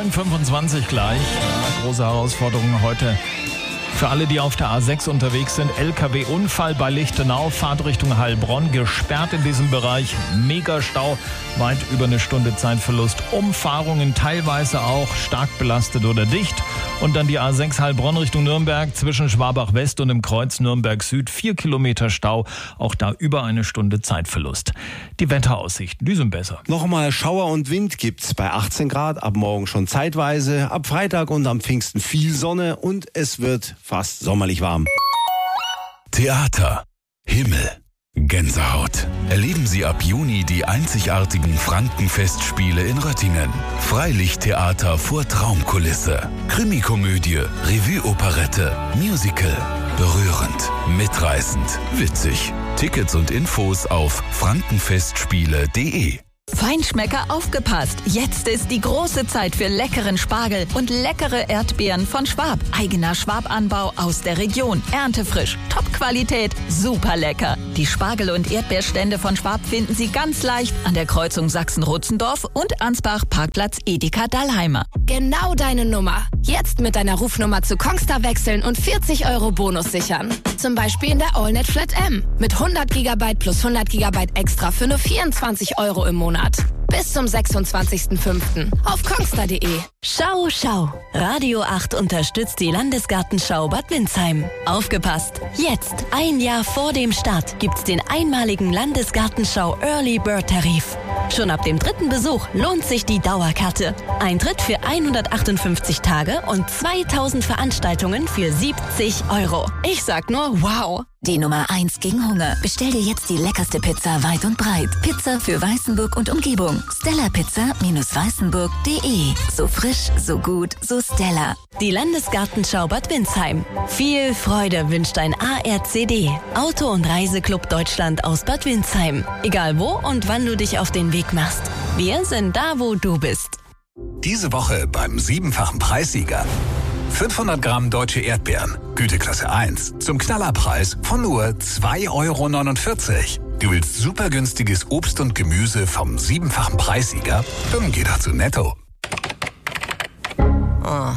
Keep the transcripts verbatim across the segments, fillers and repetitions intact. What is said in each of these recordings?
neun Uhr fünfundzwanzig gleich. Ja, große Herausforderung heute für alle, die auf der A sechs unterwegs sind. L K W-Unfall bei Lichtenau, Fahrtrichtung Heilbronn, gesperrt in diesem Bereich. Megastau, weit über eine Stunde Zeitverlust. Umfahrungen teilweise auch stark belastet oder dicht. Und dann die A sechs Heilbronn Richtung Nürnberg zwischen Schwabach West und im Kreuz Nürnberg Süd. Vier Kilometer Stau, auch da über eine Stunde Zeitverlust. Die Wetteraussichten, die sind besser. Nochmal Schauer und Wind gibt's bei achtzehn Grad, ab morgen schon zeitweise, ab Freitag und am Pfingsten viel Sonne und es wird fast sommerlich warm. Theater, Himmel, Gänsehaut. Erleben Sie ab Juni die einzigartigen Frankenfestspiele in Röttingen. Freilichttheater vor Traumkulisse. Krimikomödie, Revue-Operette, Musical. Berührend, mitreißend, witzig. Tickets und Infos auf frankenfestspiele punkt de. Feinschmecker, aufgepasst! Jetzt ist die große Zeit für leckeren Spargel und leckere Erdbeeren von Schwab. Eigener Schwab-Anbau aus der Region. Erntefrisch, Top-Qualität, super lecker. Die Spargel- und Erdbeerstände von Schwab finden Sie ganz leicht an der Kreuzung Sachsen-Rutzendorf und Ansbach, Parkplatz Edeka Dallheimer. Genau deine Nummer. Jetzt mit deiner Rufnummer zu Kongstar wechseln und vierzig Euro Bonus sichern. Zum Beispiel in der AllNet Flat M mit hundert Gigabyte plus hundert Gigabyte extra für nur vierundzwanzig Euro im Monat. Bis zum sechsundzwanzigsten fünften auf kongstar punkt de. Schau, schau. Radio acht unterstützt die Landesgartenschau Bad Windsheim. Aufgepasst! Jetzt, ein Jahr vor dem Start, gibt's den einmaligen Landesgartenschau Early Bird Tarif. Schon ab dem dritten Besuch lohnt sich die Dauerkarte. Eintritt für hundertachtundfünfzig Tage und zweitausend Veranstaltungen für siebzig Euro. Ich sag nur wow! Die Nummer eins gegen Hunger. Bestell dir jetzt die leckerste Pizza weit und breit. Pizza für Weißenburg und Umgebung. Stella Pizza Weißenburg punkt de. So frisch, so gut, so Stella. Die Landesgartenschau Bad Windsheim. Viel Freude wünscht ein A R C D. Auto- und Reiseclub Deutschland aus Bad Windsheim. Egal wo und wann du dich auf den Weg machst. Wir sind da, wo du bist. Diese Woche beim siebenfachen Preissieger. fünfhundert Gramm deutsche Erdbeeren, Güteklasse eins, zum Knallerpreis von nur zwei Euro neunundvierzig. Du willst super günstiges Obst und Gemüse vom siebenfachen Preissieger? Dann geh doch zu Netto. Oh.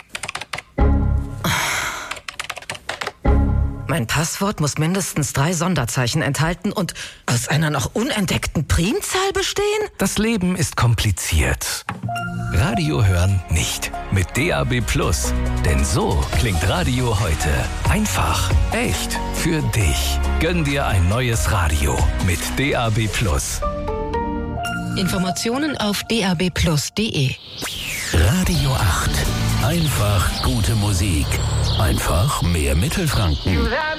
Mein Passwort muss mindestens drei Sonderzeichen enthalten und aus einer noch unentdeckten Primzahl bestehen? Das Leben ist kompliziert. Radio hören nicht. Mit D A B Plus. Denn so klingt Radio heute. Einfach, echt, für dich. Gönn dir ein neues Radio mit D A B Plus. Informationen auf d a b plus punkt de. Radio acht. Einfach gute Musik. Einfach mehr Mittelfranken.